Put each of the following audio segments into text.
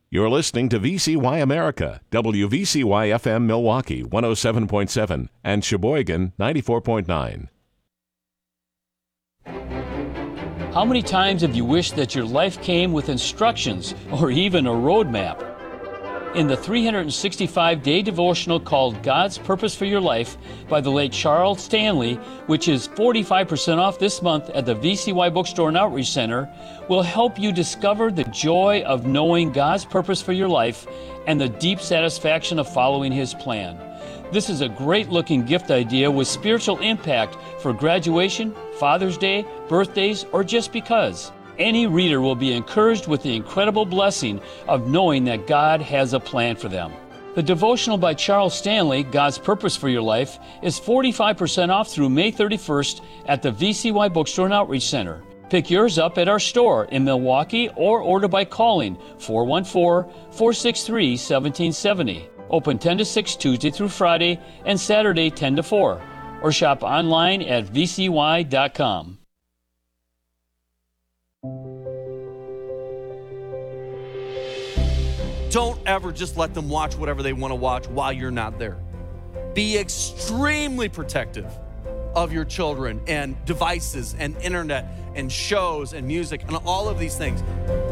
You're listening to VCY America, WVCY FM Milwaukee 107.7 and Sheboygan 94.9. How many times have you wished that your life came with instructions or even a roadmap? In the 365-day devotional called God's Purpose for Your Life by the late Charles Stanley, which is 45% off this month at the VCY Bookstore and Outreach Center, will help you discover the joy of knowing God's purpose for your life and the deep satisfaction of following His plan. This is a great-looking gift idea with spiritual impact for graduation, Father's Day, birthdays, or just because. Any reader will be encouraged with the incredible blessing of knowing that God has a plan for them. The devotional by Charles Stanley, God's Purpose for Your Life, is 45% off through May 31st at the VCY Bookstore and Outreach Center. Pick yours up at our store in Milwaukee or order by calling 414-463-1770. Open 10 to 6 Tuesday through Friday and Saturday 10 to 4. Or shop online at vcy.com. Don't ever just let them watch whatever they want to watch while you're not there. Be extremely protective of your children and devices and internet and shows and music and all of these things.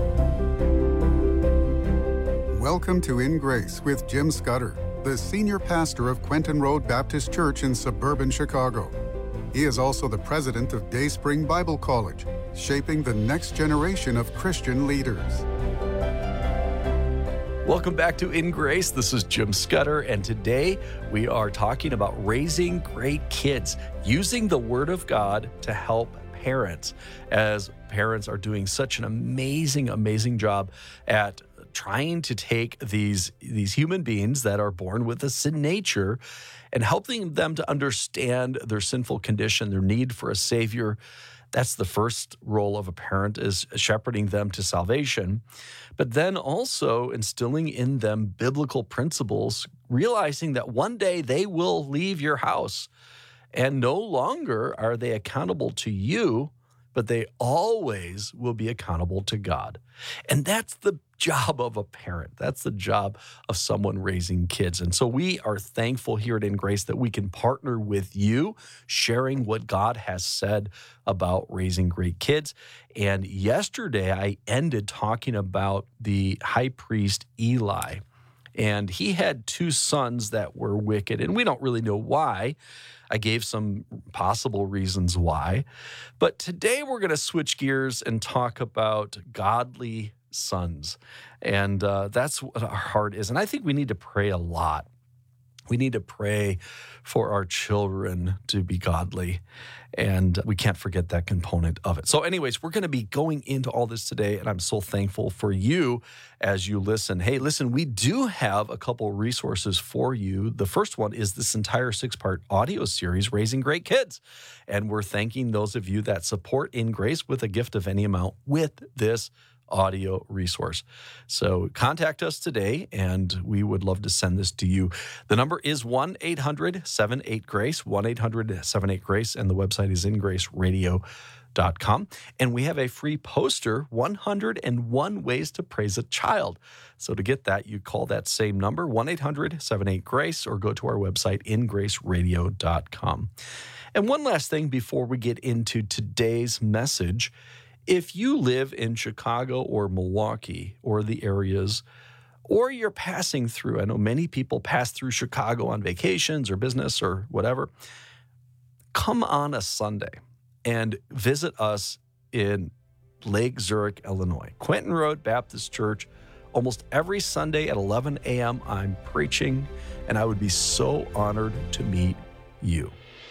Welcome to In Grace with Jim Scudder, the senior pastor of Quentin Road Baptist Church in suburban Chicago. He is also the president of Dayspring Bible College, shaping the next generation of Christian leaders. Welcome back to In Grace. This is Jim Scudder, and today we are talking about raising great kids, using the Word of God to help parents, as parents are doing such an amazing job at trying to take these human beings that are born with a sin nature and helping them to understand their sinful condition, their need for a Savior. That's the first role of a parent, is shepherding them to salvation, but then also instilling in them biblical principles, realizing that one day they will leave your house and no longer are they accountable to you, but they always will be accountable to God. And that's the job of a parent. That's the job of someone raising kids. And so we are thankful here at In Grace that we can partner with you, sharing what God has said about raising great kids. And yesterday I ended talking about the high priest Eli. And he had two sons that were wicked, and we don't really know why. I gave some possible reasons why. But today we're going to switch gears and talk about godly sons. And that's what our heart is. And I think we need to pray a lot. We need to pray for our children to be godly. And we can't forget that component of it. So anyways, we're going to be going into all this today, and I'm so thankful for you as you listen. Hey, listen, we do have a couple resources for you. The first one is this entire 6-part audio series, Raising Great Kids. And we're thanking those of you that support In Grace with a gift of any amount with this audio resource. So contact us today, and we would love to send this to you. The number is 1-800-78-GRACE, 1-800-78-GRACE, and the website is ingraceradio.com. And we have a free poster, 101 Ways to Praise a Child. So to get that, you call that same number, 1-800-78-GRACE, or go to our website, ingraceradio.com. And one last thing before we get into today's message. If you live in Chicago or Milwaukee or the areas, or you're passing through, I know many people pass through Chicago on vacations or business or whatever, come on a Sunday and visit us in Lake Zurich, Illinois. Quentin Road Baptist Church. Almost every Sunday at 11 a.m. I'm preaching, and I would be so honored to meet you.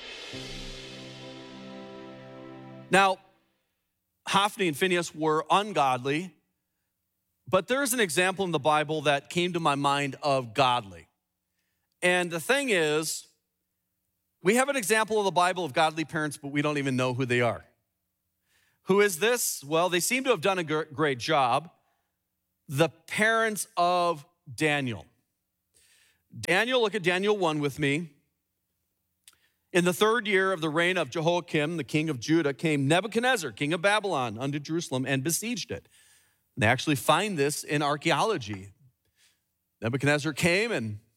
Now, Hophni and Phinehas were ungodly, but there's an example in the Bible that came to my mind of godly. And the thing is, we have an example of the Bible of godly parents, but we don't even know who they are. Who is this? Well, they seem to have done a great job. The parents of Daniel. Daniel, look at Daniel 1 with me. In the 3rd year of the reign of Jehoiakim, the king of Judah, came Nebuchadnezzar, king of Babylon, unto Jerusalem and besieged it. They actually find this in archaeology. Nebuchadnezzar came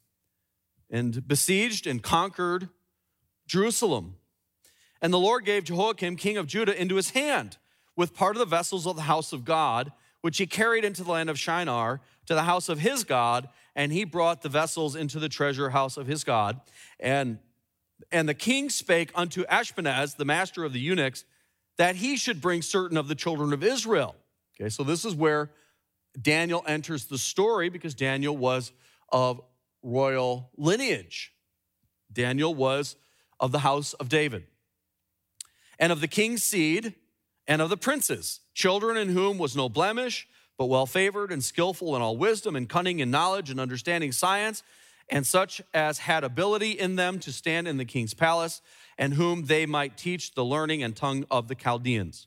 and besieged and conquered Jerusalem. And the Lord gave Jehoiakim, king of Judah, into his hand with part of the vessels of the house of God, which he carried into the land of Shinar to the house of his God, and he brought the vessels into the treasure house of his God. And the king spake unto Ashpenaz, the master of the eunuchs, that he should bring certain of the children of Israel. Okay, so this is where Daniel enters the story, because Daniel was of royal lineage. Daniel was of the house of David, and of the king's seed, and of the princes, children in whom was no blemish, but well-favored and skillful in all wisdom and cunning and knowledge and understanding science, and such as had ability in them to stand in the king's palace, and whom they might teach the learning and tongue of the Chaldeans.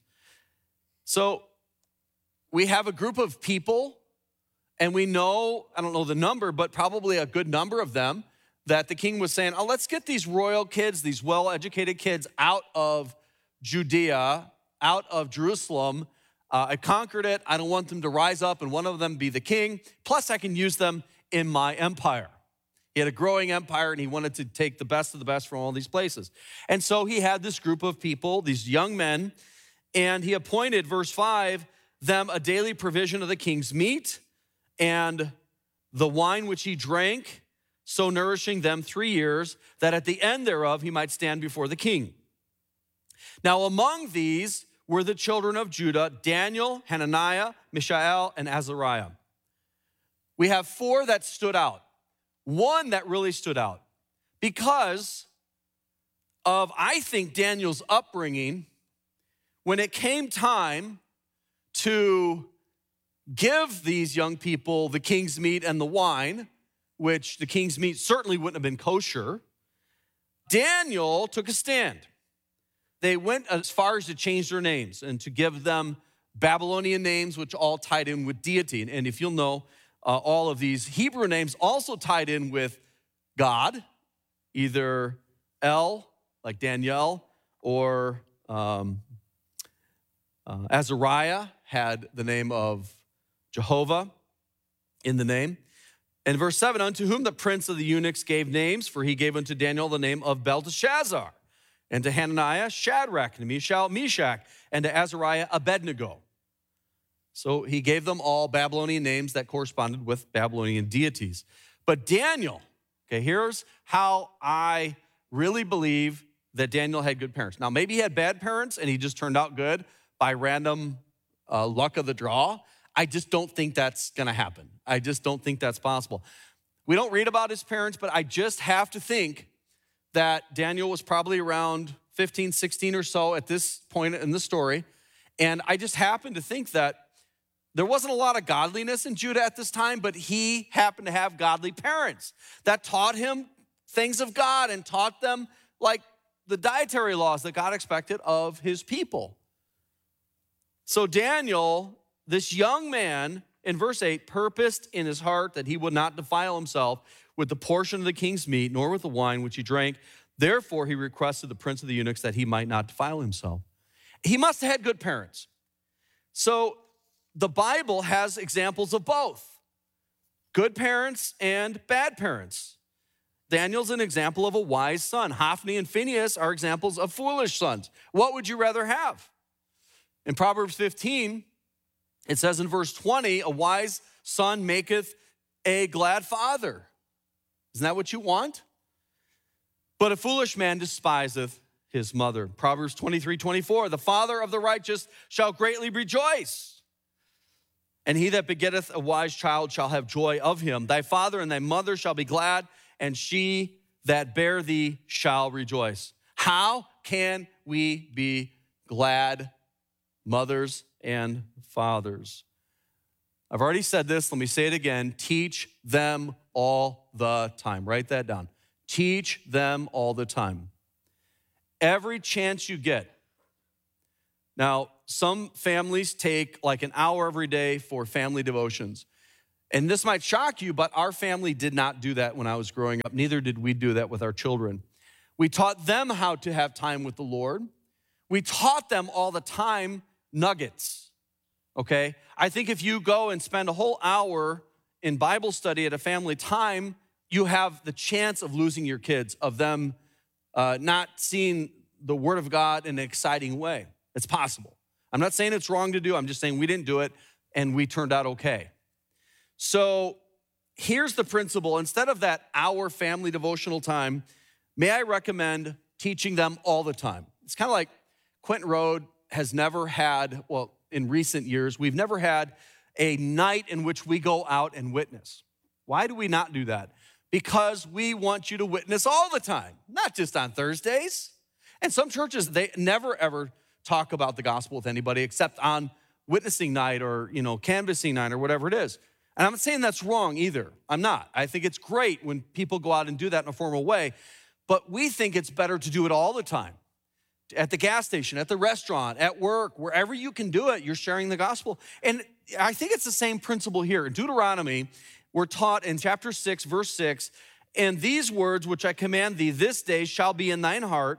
So we have a group of people, and we know, I don't know the number, but probably a good number of them, that the king was saying, oh, let's get these royal kids, these well-educated kids out of Judea, out of Jerusalem. I conquered it. I don't want them to rise up and one of them be the king. Plus, I can use them in my empire. He had a growing empire, and he wanted to take the best of the best from all these places. And so he had this group of people, these young men, and he appointed, verse 5, them a daily provision of the king's meat and the wine which he drank, so nourishing them 3 years, that at the end thereof he might stand before the king. Now among these were the children of Judah, Daniel, Hananiah, Mishael, and Azariah. We have 4 that stood out. One that really stood out because of, I think, Daniel's upbringing. When it came time to give these young people the king's meat and the wine, which the king's meat certainly wouldn't have been kosher, Daniel took a stand. They went as far as to change their names and to give them Babylonian names, which all tied in with deity. And if you'll know, all of these Hebrew names also tied in with God, either El, like Daniel, or Azariah had the name of Jehovah in the name. And verse 7, unto whom the prince of the eunuchs gave names, for he gave unto Daniel the name of Belteshazzar, and to Hananiah, Shadrach, and Mishael, Meshach, and to Azariah, Abednego. So he gave them all Babylonian names that corresponded with Babylonian deities. But Daniel, okay, here's how I really believe that Daniel had good parents. Now, maybe he had bad parents and he just turned out good by random luck of the draw. I just don't think that's gonna happen. I just don't think that's possible. We don't read about his parents, but I just have to think that Daniel was probably around 15, 16 or so at this point in the story. And I just happen to think that there wasn't a lot of godliness in Judah at this time, but he happened to have godly parents that taught him things of God and taught them like the dietary laws that God expected of his people. So Daniel, this young man, in verse 8, purposed in his heart that he would not defile himself with the portion of the king's meat, nor with the wine which he drank. Therefore, he requested the prince of the eunuchs that he might not defile himself. He must have had good parents. So the Bible has examples of both, good parents and bad parents. Daniel's an example of a wise son. Hophni and Phinehas are examples of foolish sons. What would you rather have? In Proverbs 15, it says in verse 20, a wise son maketh a glad father. Isn't that what you want? But a foolish man despiseth his mother. Proverbs 23:24, the father of the righteous shall greatly rejoice, and he that begetteth a wise child shall have joy of him. Thy father and thy mother shall be glad, and she that bare thee shall rejoice. How can we be glad mothers and fathers? I've already said this. Let me say it again. Teach them all the time. Write that down. Teach them all the time. Every chance you get. Now, some families take like an hour every day for family devotions. And this might shock you, but our family did not do that when I was growing up. Neither did we do that with our children. We taught them how to have time with the Lord. We taught them all the time nuggets, okay? I think if you go and spend a whole hour in Bible study at a family time, you have the chance of losing your kids, of them not seeing the Word of God in an exciting way. It's possible. I'm not saying it's wrong to do. I'm just saying we didn't do it and we turned out okay. So here's the principle. Instead of that hour family devotional time, may I recommend teaching them all the time. It's kind of like Quentin Road has never had, well, in recent years, we've never had a night in which we go out and witness. Why do we not do that? Because we want you to witness all the time, not just on Thursdays. And some churches, they never ever talk about the gospel with anybody except on witnessing night or, canvassing night or whatever it is. And I'm not saying that's wrong either. I'm not. I think it's great when people go out and do that in a formal way, but we think it's better to do it all the time. At the gas station, at the restaurant, at work, wherever you can do it, you're sharing the gospel. And I think it's the same principle here. In Deuteronomy, we're taught in chapter 6, verse 6, and these words which I command thee this day shall be in thine heart,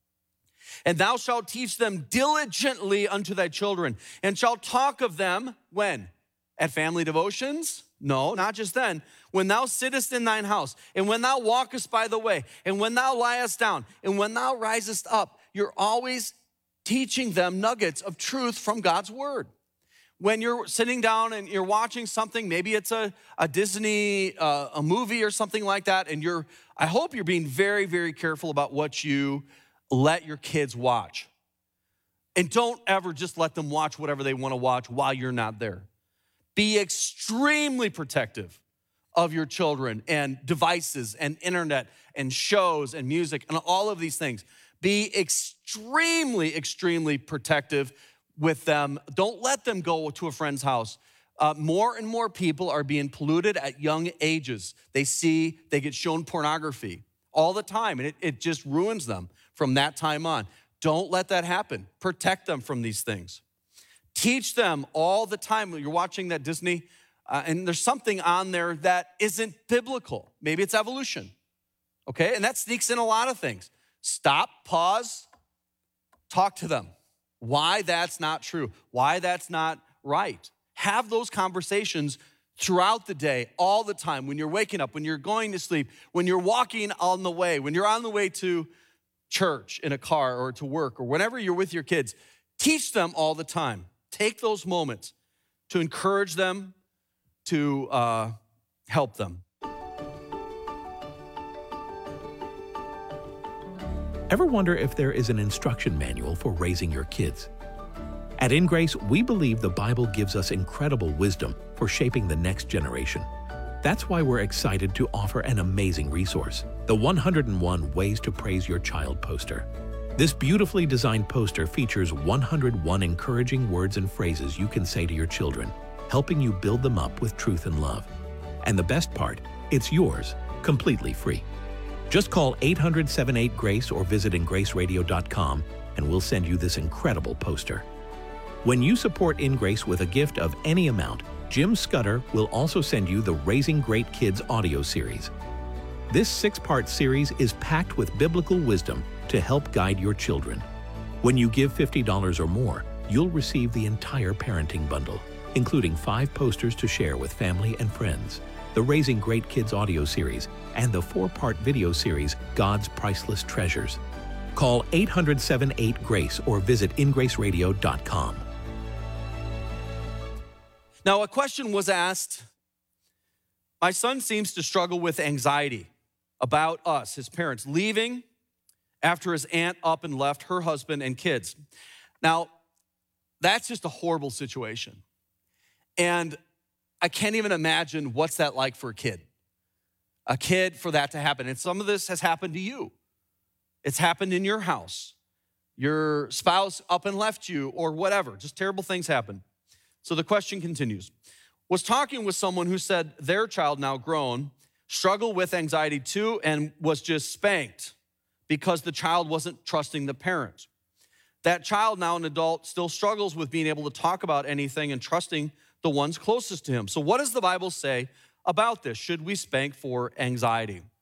and thou shalt teach them diligently unto thy children, and shalt talk of them, when? At family devotions? No, not just then. When thou sittest in thine house, and when thou walkest by the way, and when thou liest down, and when thou risest up, you're always teaching them nuggets of truth from God's word. When you're sitting down and you're watching something, maybe it's a Disney, a movie or something like that, and I hope you're being very, very careful about what you let your kids watch. And don't ever just let them watch whatever they want to watch while you're not there. Be extremely protective of your children and devices and internet and shows and music and all of these things. Be extremely, extremely protective with them. Don't let them go to a friend's house. More and more people are being polluted at young ages. They get shown pornography all the time, and it just ruins them from that time on. Don't let that happen. Protect them from these things. Teach them all the time. You're watching that Disney, and there's something on there that isn't biblical. Maybe it's evolution, okay? And that sneaks in a lot of things. Stop, pause, talk to them. Why that's not true, why that's not right. Have those conversations throughout the day, all the time, when you're waking up, when you're going to sleep, when you're walking on the way, when you're on the way to church in a car or to work or whenever you're with your kids. Teach them all the time. Take those moments to encourage them, to help them. Ever wonder if there is an instruction manual for raising your kids? At In Grace, we believe the Bible gives us incredible wisdom for shaping the next generation. That's why we're excited to offer an amazing resource, the 101 Ways to Praise Your Child poster. This beautifully designed poster features 101 encouraging words and phrases you can say to your children, helping you build them up with truth and love. And the best part, it's yours, completely free. Just call 800-78-GRACE or visit ingraceradio.com and we'll send you this incredible poster. When you support In Grace with a gift of any amount, Jim Scudder will also send you the Raising Great Kids audio series. This 6-part series is packed with biblical wisdom to help guide your children. When you give $50 or more, you'll receive the entire parenting bundle, including 5 posters to share with family and friends, the Raising Great Kids audio series, and the 4-part video series, God's Priceless Treasures. Call 800-78-GRACE or visit ingraceradio.com. Now, a question was asked. My son seems to struggle with anxiety about us, his parents, leaving after his aunt up and left her husband and kids. Now, that's just a horrible situation. And I can't even imagine what's that like for a kid for that to happen. And some of this has happened to you. It's happened in your house. Your spouse up and left you or whatever. Just terrible things happen. So the question continues. Was talking with someone who said their child, now grown, struggled with anxiety too and was just spanked because the child wasn't trusting the parent. That child, now an adult, still struggles with being able to talk about anything and trusting the ones closest to him. So what does the Bible say about this? Should we spank for anxiety?